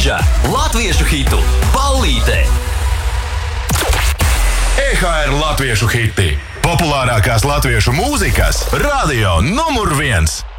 brīža latviešu hitu Ballīte. EHR latviešu hiti. Populārākās latviešu mūzikas radio numur 1.